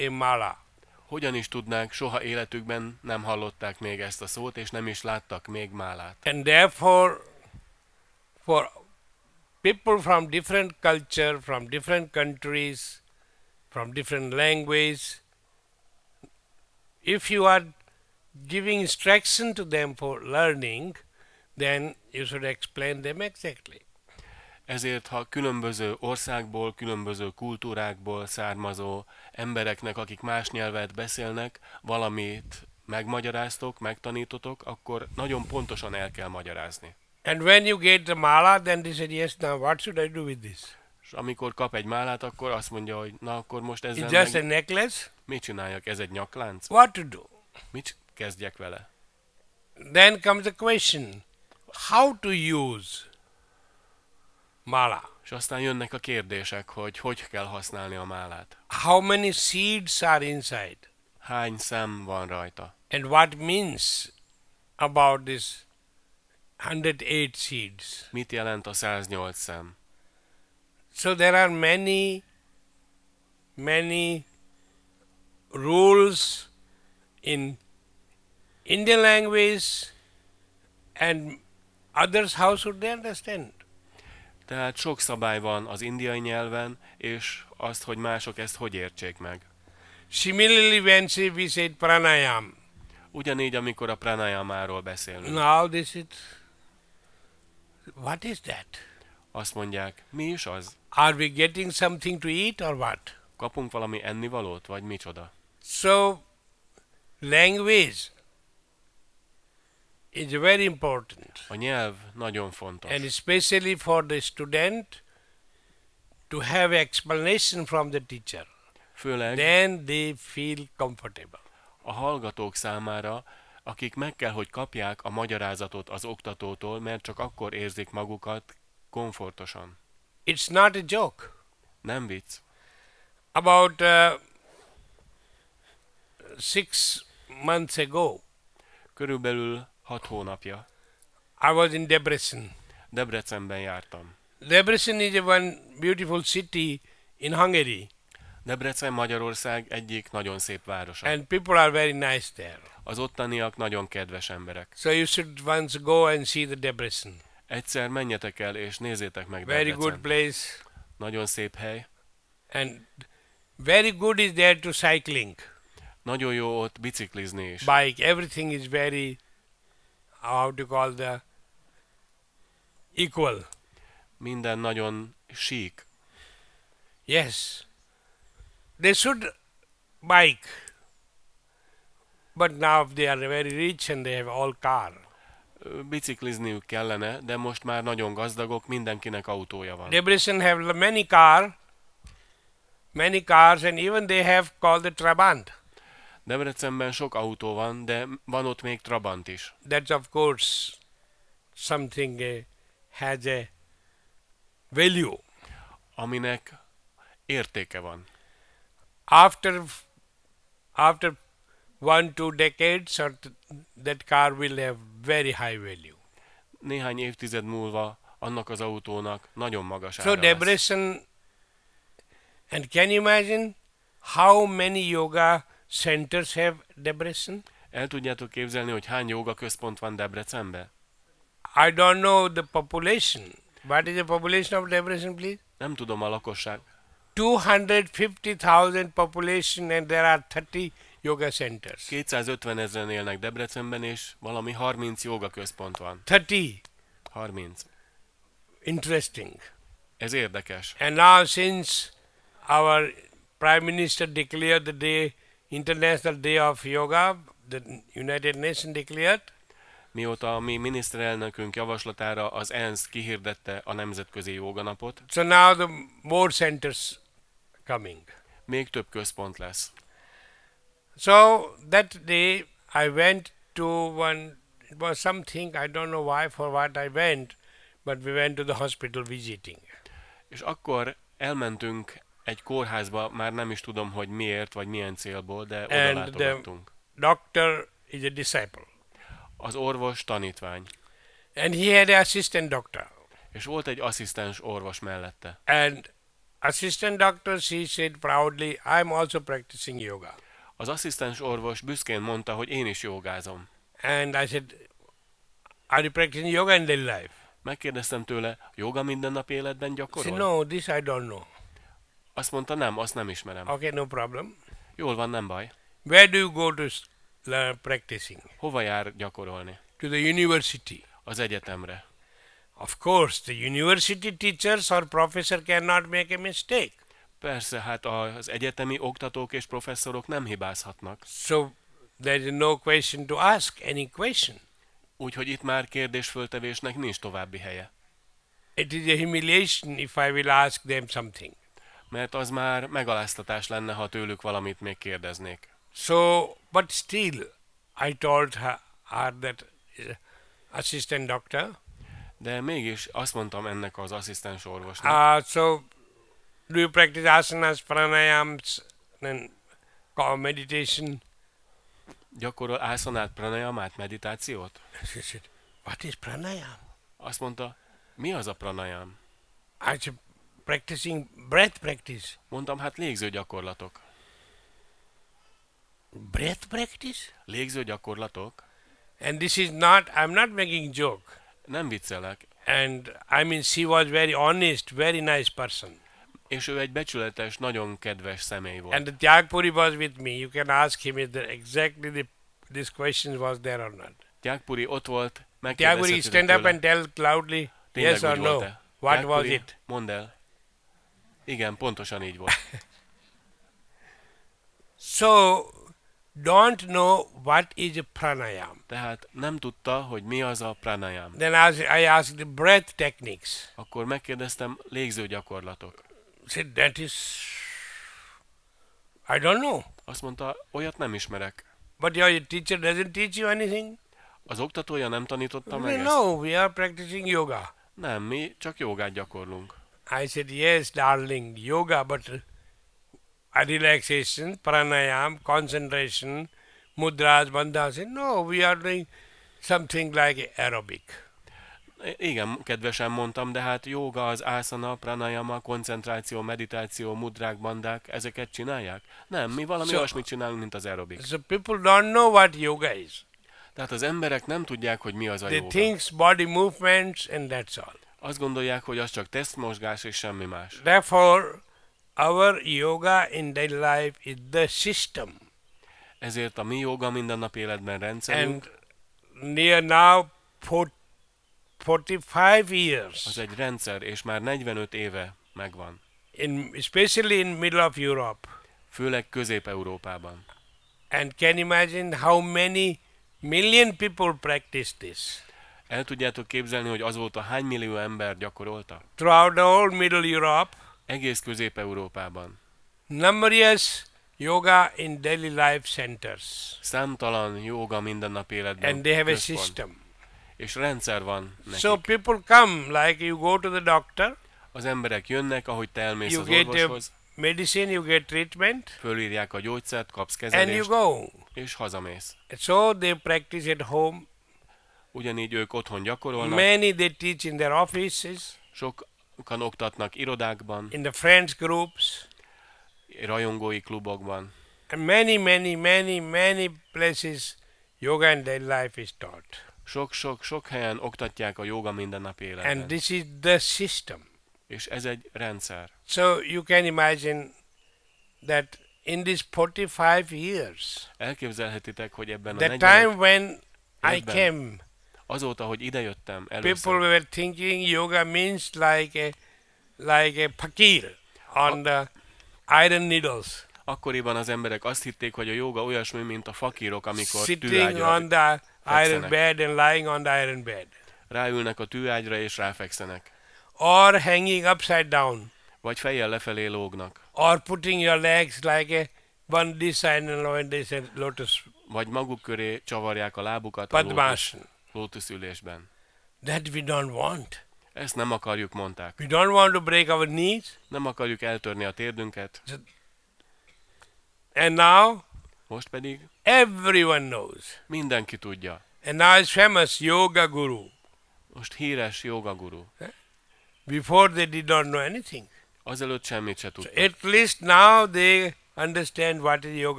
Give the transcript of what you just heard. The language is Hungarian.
a mala? Hogyan is tudnák, soha életükben nem hallották még ezt a szót, és nem is láttak még málát. And therefore, for people from different culture, from different countries, from different language, if you are giving instruction to them for learning, then you should explain them exactly. Ezért, ha különböző országból, különböző kultúrákból származó embereknek, akik más nyelvet beszélnek, valamit megmagyaráztok, megtanítotok, akkor nagyon pontosan el kell magyarázni. And when you get the mala, then they said, yes, now what should I do with this? És amikor kap egy málát, akkor azt mondja, hogy na akkor most ezzel It's just a meg necklace? mit csináljak? Ez egy nyaklánc? What to do? Mit kezdjek vele? Then comes the question, how to use mala? És aztán jönnek a kérdések, hogy hogy kell használni a málát. How many seeds are inside? Hány szem van rajta? And what means about this 108 seeds? Mit jelent a 108 szem? So there are many rules in Indian language, and others, how should they understand? Tehát sok szabály van az indiai nyelven, és azt, hogy mások ezt hogy értsék meg. Similarly, when we said pranayam, Ugyanígy, amikor a pranayamáról beszélünk. now this is, what is that? Azt mondják, mi is az? Are we getting something to eat or what? Kapunk valami ennivalót, vagy micsoda? So, language is very important, A nyelv nagyon fontos. and especially for the student to have explanation from the teacher. Főleg Then they feel comfortable. a hallgatók számára, akik meg kell, hogy kapják a magyarázatot az oktatótól, mert csak akkor érzik magukat komfortosan. It's not a joke. Nem vicc. About 6 months ago, Körülbelül 6 hónapja I was in Debrecen. Debrecenben jártam. Debrecen is a one beautiful city in Hungary, Debrecen Magyarország egyik nagyon szép városa. and people are very nice there. Az ottaniak nagyon kedves emberek. So you should once go and see the Debrecen. Egyszer menjetek el és nézzétek meg Very good Debrecen. place, Nagyon szép hely. and very good is there to cycling. Nagyon jó ott biciklizni is. Bike, everything is very, how to call the, equal. Minden nagyon sík. Yes. They should bike. But now they are very rich and they have all car. Biciklizniük kellene, de most már nagyon gazdagok, mindenkinek autója van. Debrecen have many cars, and even they have called the Trabant. Debrecenben sok autó van, de van ott még Trabant is. That's of course something has a value. Aminek értéke van. After 1-2 decades, that car will have very high value. Néhány évtized múlva annak az autónak nagyon magas So ára lesz. Debrecen, and can you imagine how many yoga centers have Debrecen? El tudjátok képzelni, hogy hány jóga központ van Debrecenben? I don't know the population. What is the population of Debrecen, please? Nem tudom a lakosság. 250,000 population, and there are 30 yoga centers. 250 ezeren élnek Debrecenben, és valami 30 jóga központ van. 30. 30. Interesting. Ez érdekes. And now since our Prime Minister declared the day, International Day of Yoga, the United Nations declared, Mióta a mi miniszterelnökünk javaslatára az ENSZ kihirdette a Nemzetközi Jóganapot, so now the more centers coming. még több központ lesz. So that day I went to one, it was something, I don't know why, for what I went, but we went to the hospital visiting. És akkor elmentünk egy kórházba, már nem is tudom, hogy miért, vagy milyen célból, de oda And látogattunk. Doctor is a disciple. Az orvos tanítvány, And he had an assistant doctor. és volt egy asszisztens orvos mellette. And assistant doctor, she said proudly, I'm also practicing yoga. Az asszisztens orvos büszkén mondta, hogy én is jogázom. And I said, are you practicing yoga in daily life? Megkérdeztem tőle, joga mindennapi életben She gyakorol? said, no, this I don't know. Azt mondta, nem, azt nem ismerem. Okay, no problem. Jól van, nem baj. Where do you go to learn practicing? Hova jár gyakorolni? To the university. Az egyetemre. Of course, the university teachers or professor cannot make a mistake. Persze, hát az egyetemi oktatók és professzorok nem hibázhatnak. So there is no question to ask any question. Úgyhogy itt már kérdésföltevésnek nincs további helye. It is a humiliation if I will ask them something. Mert az már megaláztatás lenne, ha tőlük valamit még kérdeznék. So, but still, I told her that assistant doctor. De mégis azt mondtam ennek az asszisztens orvosnak. So, do you practice asanas, pranayams, and meditation? Gyakorol ászanát, pranayamát, meditációt? She said, what is pranayam? Azt mondta, mi az a pranayam? I said, practicing breath practice. Mondtam, hát légző gyakorlatok. Breath practice? Légző gyakorlatok? And this is not, I'm not making joke. Nem viccelek. And I mean, she was very honest, very nice person. És ő egy becsületes, nagyon kedves személy volt. And the Tyagpuri was with me. You can ask him if this question was there or not. Tyagpuri ott volt, Tyagpuri, stand up and tell loudly, tényleg yes or úgy no. volt-e? What Tyagpuri, was it? Mondd el. Igen, pontosan így volt. So, don't know what is a pranayam. Tehát nem tudta, hogy mi az a pranayam. Then I asked the breath techniques. Akkor megkérdeztem, légző gyakorlatok. Said, that is, I don't know. Azt mondta, olyat nem ismerek. But your teacher doesn't teach you anything? Az oktatója nem tanította meg ezt? No, we are practicing yoga. Nem, mi csak jogát gyakorlunk. I said, yes, darling, yoga, but relaxation, pranayam, concentration, mudras, bandhas. No, we are doing something like aerobic. Igen, kedvesen mondtam, de hát jóga, az ászana, pranayama, koncentráció, meditáció, mudrák, bandák, ezeket csinálják? Nem, mi valami olyasmit csinálunk, mint az aerobik. So people don't know what yoga is. Tehát az emberek nem tudják, hogy mi az a They jóga. think body movements and that's all. Azt gondolják, hogy az csak testmozgás és semmi más. Therefore, our yoga in daily life is the system. Ezért a mi joga mindennapi életben rendszerünk. And near now 45 years. Az egy rendszer, és már 45 éve megvan. Especially in middle of Europe. Főleg Közép-Európában. And can you imagine how many million people practice this? El tudjátok képzelni, hogy azóta hány millió ember gyakorolta? Throughout the whole Middle Europe, Egész Közép-Európában. numerous yoga in daily life centers. Számtalan jóga mindennapi életben. And they have a központ. system. És rendszer van nekik. So people come, like you go to the doctor, Az emberek jönnek, ahogy te elmész you az get a orvoshoz, medicine, you get treatment, fölírják a gyógyszert, kapsz and you kezelést, go. és hazamész. So they practice at home. Ugyanígy ők otthon gyakorolnak, Many they teach in their offices, sokan oktatnak irodákban, in the friends groups, rajongói klubokban, and many places yoga and daily life is taught. sok helyen oktatják a jóga mindennapi And életben. this is the system. És ez egy rendszer. So you can imagine that in these 45 years, Elképzelhetitek, hogy ebben a the 45 time when I évben, came, azóta, hogy idejöttem people először, were thinking yoga means like a fakir on the iron needles, akkoriban az emberek azt hitték, hogy a jóga olyasmi, mint a fakírok, amikor sitting tűágyra on the iron fekszenek. bed and lying on the iron bed, Ráülnek a tűágyra és ráfekszenek. or hanging upside down, Vagy fejjel lefelé lógnak. or putting your legs like one this side and one this side, lotus Vagy maguk köré csavarják a lábukat a Padmasana. lótuszülésben. That we don't want. Ezt nem akarjuk, mondták. We don't want to break our knees. Nem akarjuk eltörni a térdünket. And now Most pedig everyone knows. mindenki tudja. And now it's famous yoga guru. Most híres jogaguru. Before they did not know anything. Azelőtt semmit se So tudtak. at least now they understand what is yoga.